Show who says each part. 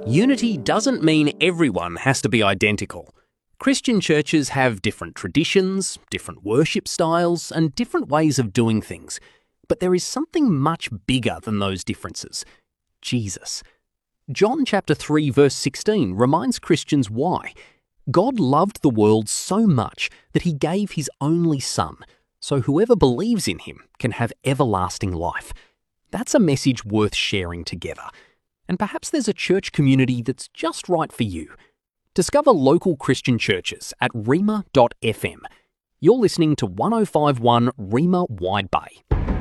Speaker 1: Unity doesn't mean everyone has to be identical. Christian churches have different traditions, different worship styles, and different ways of doing things. But there is something much bigger than those differences: Jesus. John chapter 3 verse 16 reminds Christians why. God loved the world so much that he gave his only Son, so whoever believes in him can have everlasting life. That's a message worth sharing together. And perhaps there's a church community that's just right for you. Discover local Christian churches at rhema.fm. You're listening to 1051 Rhema Wide Bay.